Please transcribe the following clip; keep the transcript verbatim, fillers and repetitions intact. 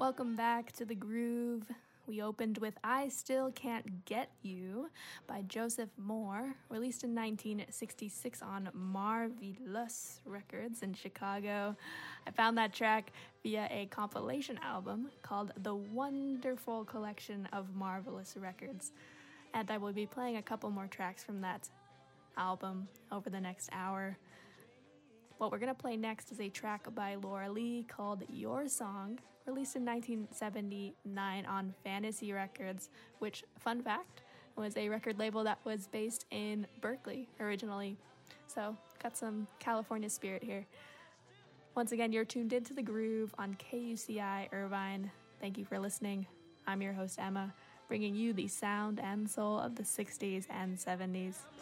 Welcome back to The Groove. We opened with I Still Can't Get You by Joseph Moore, released in nineteen sixty-six on Marvelous Records in Chicago. I found that track via a compilation album called The Wonderful Collection of Marvelous Records, and I will be playing a couple more tracks from that album over the next hour. What we're going to play next is a track by Laura Lee called Your Song, released in nineteen seventy-nine on Fantasy Records, which, fun fact, was a record label that was based in Berkeley originally. So, got some California spirit here. Once again, you're tuned into The Groove on K U C I Irvine. Thank you for listening. I'm your host, Emma, bringing you the sound and soul of the sixties and seventies.